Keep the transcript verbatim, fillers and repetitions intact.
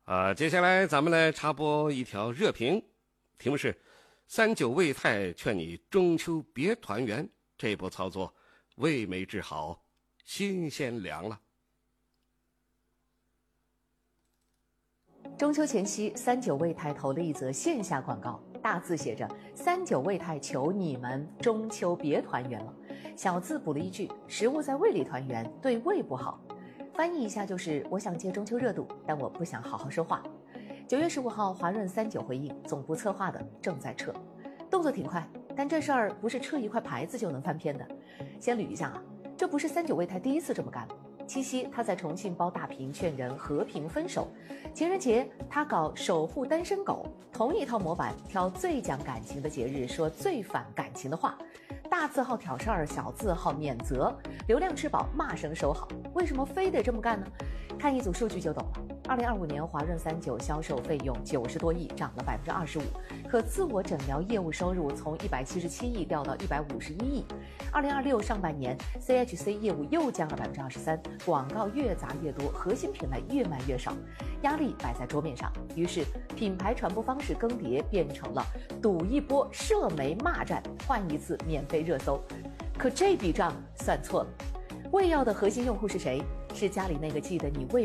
啊，接下来咱们来插播一条热评，题目是三九胃泰劝你中秋别团圆，这波操作胃没治好，心先凉了。 中秋前夕，三九胃泰投了一则线下广告，大字写着“三九胃泰求你们中秋别团圆了”，小字补了一句“食物在胃里团圆，对胃不好”。翻译一下就是我想借中秋热度，但我不想好好说话。九月十五号，华润三九回应总部策划的正在撤，动作挺快，但这事儿不是撤一块牌子就能翻篇的。先捋一下啊，这不是三九胃泰第一次这么干了。七夕他在重庆包大屏劝人和平分手，情人节他搞守护单身狗，同一套模板挑最讲感情的节日说最反感情的话，大字号挑事儿，小字号免责，流量吃饱骂声收好。为什么非得这么干呢？看一组数据就懂了。二零二五年华润三九销售费用九十多亿，涨了百分之二十五，可自我诊疗业务收入从一百七十七亿掉到一百五十一亿。二零二六上半年 C H C 业务又降了百分之二十三，广告越砸越多，核心品类越卖越少，压力摆在桌面上，于是品牌传播方式更迭，变成了赌一波社媒骂战，换一次免费热搜。可这笔账算错了。胃药的核心用户是谁？是家里那个记得你胃